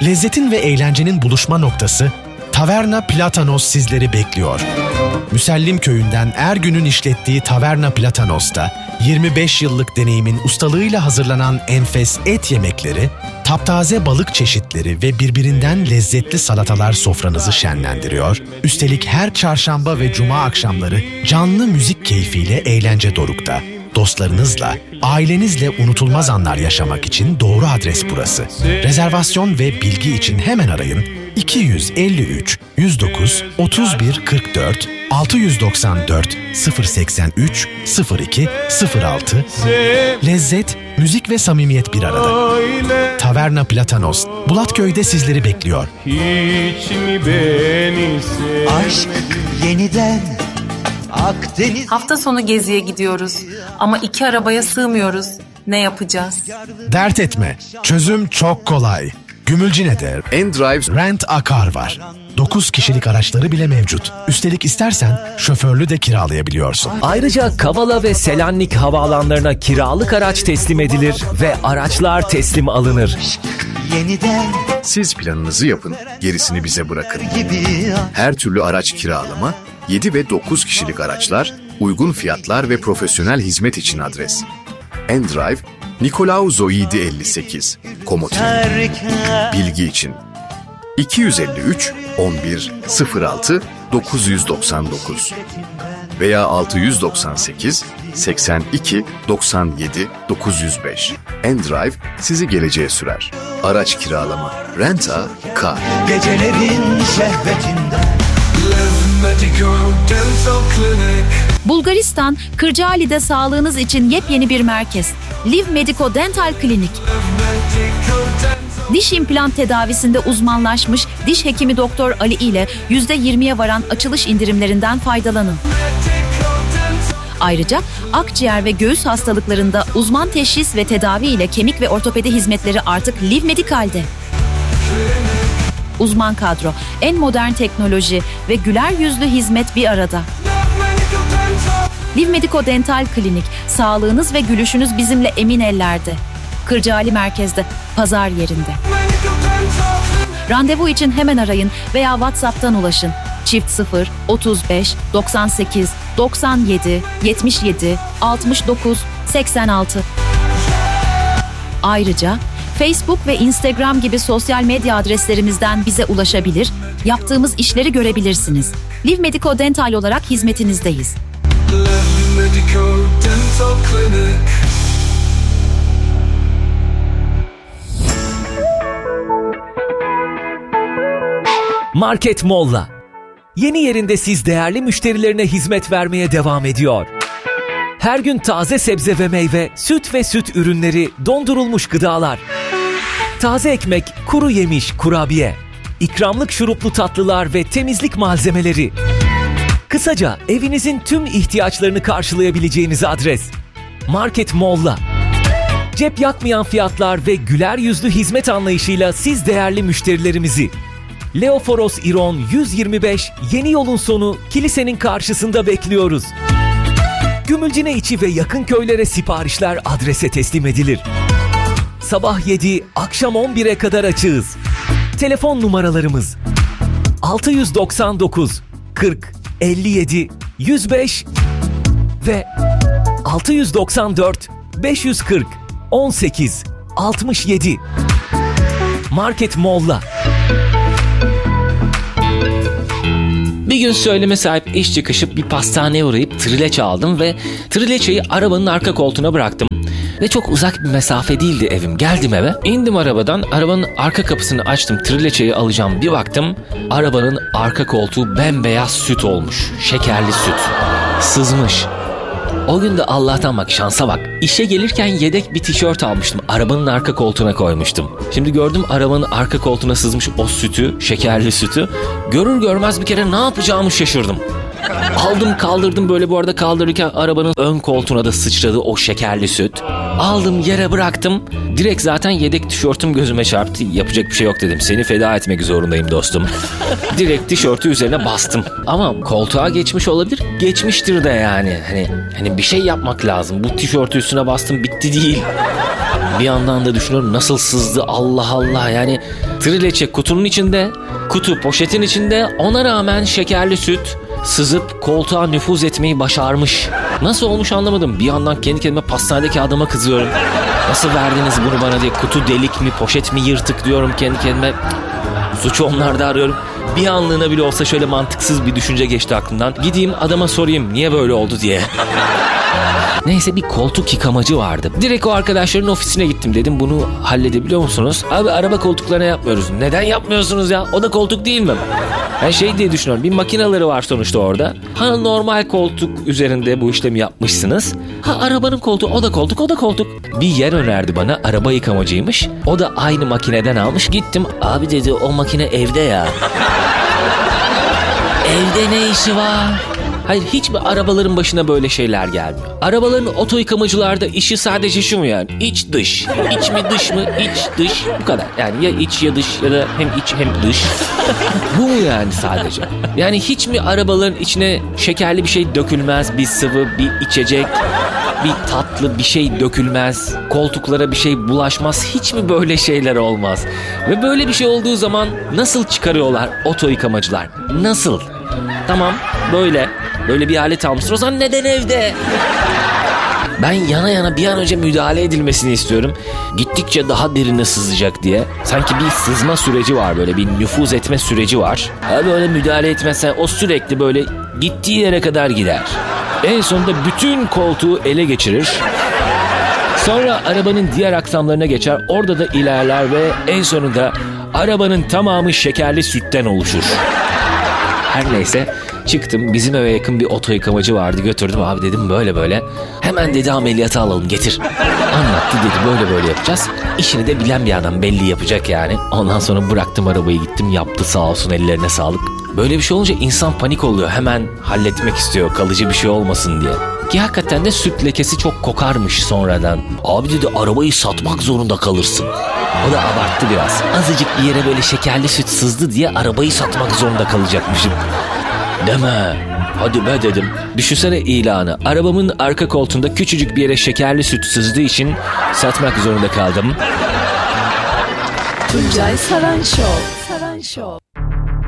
Lezzetin ve eğlencenin buluşma noktası Taverna Platanos sizleri bekliyor. Müsellim Köyü'nden Ergün'ün işlettiği Taverna Platanos'ta 25 yıllık deneyimin ustalığıyla hazırlanan enfes et yemekleri, taptaze balık çeşitleri ve birbirinden lezzetli salatalar sofranızı şenlendiriyor. Üstelik her çarşamba ve cuma akşamları canlı müzik keyfiyle eğlence dorukta. Dostlarınızla, ailenizle unutulmaz anlar yaşamak için doğru adres burası. Rezervasyon ve bilgi için hemen arayın 253 109 31 44 694 083 02 06. Lezzet, müzik ve samimiyet bir arada. Taverna Platanos, Bulatköy'de sizleri bekliyor. Aşk yeniden Akdeniz. Hafta sonu geziye gidiyoruz ama 2 arabaya sığmıyoruz. Ne yapacağız? Dert etme, çözüm çok kolay. Gümülcine'de N-Drive Rent a Car var. 9 kişilik araçları bile mevcut. Üstelik istersen şoförlü de kiralayabiliyorsun. Ayrıca Kavala ve Selanik havaalanlarına kiralık araç teslim edilir ve araçlar teslim alınır. Yeniden Siz planınızı yapın, gerisini bize bırakın. Her türlü araç kiralama, 7 ve 9 kişilik araçlar, uygun fiyatlar ve profesyonel hizmet için adres. N-Drive, Nikolaou Zoidi 58, Komotin. Bilgi için 253 11 06 999 veya 698 82 97 905. N-Drive sizi geleceğe sürer. Araç kiralama, Rent a Car. gecelerin şehvetinden. Bulgaristan, Kırcaali'de sağlığınız için yepyeni bir merkez. Live Medico Dental Klinik. Diş implant tedavisinde uzmanlaşmış diş hekimi Doktor Ali ile %20'ye varan açılış indirimlerinden faydalanın. Ayrıca akciğer ve göğüs hastalıklarında uzman teşhis ve tedavi ile kemik ve ortopedi hizmetleri artık Live Medical'de. Uzman kadro, en modern teknoloji ve güler yüzlü hizmet bir arada. Live Medico Dental Klinik, sağlığınız ve gülüşünüz bizimle emin ellerde. Kırcaali merkezde, pazar yerinde. Randevu için hemen arayın veya WhatsApp'tan ulaşın. Çift 0 35 98 97 77 69 86. Ayrıca Facebook ve Instagram gibi sosyal medya adreslerimizden bize ulaşabilir, yaptığımız işleri görebilirsiniz. Live Medico Dental olarak hizmetinizdeyiz. Market Molla, yeni yerinde siz değerli müşterilerine hizmet vermeye devam ediyor. Her gün taze sebze ve meyve, süt ve süt ürünleri, dondurulmuş gıdalar. Taze ekmek, kuru yemiş, kurabiye, ikramlık şuruplu tatlılar ve temizlik malzemeleri. Kısaca evinizin tüm ihtiyaçlarını karşılayabileceğiniz adres. Market Molla. Cep yakmayan fiyatlar ve güler yüzlü hizmet anlayışıyla siz değerli müşterilerimizi Leoforos İron 125 Yeni Yolun Sonu kilisenin karşısında bekliyoruz. Gümülcine içi ve yakın köylere siparişler adrese teslim edilir. Sabah 7, akşam 11'e kadar açığız. Telefon numaralarımız 699 40 57 105 ve 694 540 18 67. Market Molla. Bir gün söyleme sahip iş çıkışı bir pastaneye uğrayıp trileçe aldım ve trileçeyi arabanın arka koltuğuna bıraktım. Ve çok uzak bir mesafe değildi evim. Geldim eve, indim arabadan, arabanın arka kapısını açtım, trileçeyi alacağım. Bir baktım, arabanın arka koltuğu bembeyaz süt olmuş. Şekerli süt. Sızmış. O gün de Allah'tan bak, şansa bak. İşe gelirken yedek bir tişört almıştım. Arabanın arka koltuğuna koymuştum. Şimdi gördüm arabanın arka koltuğuna sızmış o sütü, şekerli sütü. Görür görmez bir kere ne yapacağımı şaşırdım. Aldım kaldırdım, böyle bu arada kaldırırken arabanın ön koltuğuna da sıçradı o şekerli süt. Aldım yere bıraktım. Direkt zaten yedek tişörtüm gözüme çarptı. Yapacak bir şey yok dedim. Seni feda etmek zorundayım dostum. Direkt tişörtü üzerine bastım. Ama koltuğa geçmiş olabilir. Geçmiştir de yani. Hani bir şey yapmak lazım. Bu tişörtü üstüne bastım, bitti değil. Bir yandan da düşünüyorum nasıl sızdı, Allah Allah. Yani trileçe kutunun içinde, kutu poşetin içinde, ona rağmen şekerli süt sızıp koltuğa nüfuz etmeyi başarmış. Nasıl olmuş anlamadım. Bir yandan kendi kendime pastanedeki adama kızıyorum. Nasıl verdiniz bunu bana diye. Kutu delik mi, poşet mi yırtık diyorum kendi kendime. Suçu onlarda arıyorum. Bir anlığına bile olsa şöyle mantıksız bir düşünce geçti aklımdan. Gideyim adama sorayım niye böyle oldu diye. Neyse, bir koltuk yıkamacı vardı. Direkt o arkadaşların ofisine gittim, dedim bunu halledebiliyor musunuz? Abi araba koltuklarına yapmıyoruz. Neden yapmıyorsunuz ya? O da koltuk değil mi? Ben şey diye düşünüyorum, bir makineleri var sonuçta orada. Ha normal koltuk üzerinde bu işlemi yapmışsınız. Ha arabanın koltuğu, o da koltuk, o da koltuk. Bir yer önerdi bana, araba yıkamacıymış. O da aynı makineden almış. Gittim, abi dedi o makine evde ya. Evde ne işi var? Hayır, hiç mi arabaların başına böyle şeyler gelmiyor? Arabaların oto yıkamacılarda işi sadece şu mu yani? İç dış. İç mi dış mı? İç dış. Bu kadar. Yani ya iç ya dış ya da hem iç hem dış. Bu mu yani sadece? Yani hiç mi arabaların içine şekerli bir şey dökülmez? Bir sıvı, bir içecek, bir tatlı bir şey dökülmez? Koltuklara bir şey bulaşmaz? Hiç mi böyle şeyler olmaz? Ve böyle bir şey olduğu zaman nasıl çıkarıyorlar oto yıkamacılar? Nasıl? Tamam böyle bir alet almışsın. O zaman neden evde? Ben yana yana bir an önce müdahale edilmesini istiyorum. Gittikçe daha derine sızacak diye. Sanki bir sızma süreci var, böyle bir nüfuz etme süreci var. Abi öyle müdahale etmezsen o sürekli böyle gittiği yere kadar gider. En sonunda bütün koltuğu ele geçirir. Sonra arabanın diğer aksamlarına geçer. Orada da ilerler ve en sonunda arabanın tamamı şekerli sütten oluşur. Her neyse çıktım, bizim eve yakın bir oto yıkamacı vardı, götürdüm, abi dedim böyle. Hemen dedi ameliyata alalım, getir. Anlattı, dedi böyle yapacağız. İşini de bilen bir adam, belli yapacak yani. Ondan sonra bıraktım arabayı, gittim, yaptı sağ olsun, ellerine sağlık. Böyle bir şey olunca insan panik oluyor, hemen halletmek istiyor kalıcı bir şey olmasın diye. Ki hakikaten de süt lekesi çok kokarmış sonradan. Abi dedi arabayı satmak zorunda kalırsın. O da abarttı biraz. Azıcık bir yere böyle şekerli süt sızdı diye arabayı satmak zorunda kalacakmışım. Deme. Hadi be dedim. Düşünsene ilanı. Arabamın arka koltuğunda küçücük bir yere şekerli süt sızdığı için satmak zorunda kaldım. Tuncay Saran Show.